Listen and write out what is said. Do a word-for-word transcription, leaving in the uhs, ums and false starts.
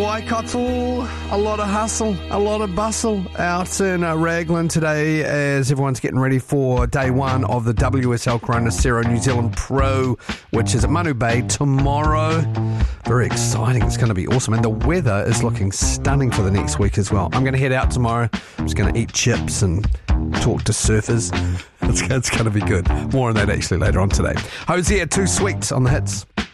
Waikato, a lot of hustle, a lot of bustle out in uh, Raglan today as everyone's getting ready for day one of the W S L Corona Cero New Zealand Pro, which is at Manu Bay tomorrow. Very exciting. It's going to be awesome. And the weather is looking stunning for the next week as well. I'm going to head out tomorrow. I'm just going to eat chips and talk to surfers. It's, it's going to be good. More on that actually later on today. Hosea, Too Sweet on the hits.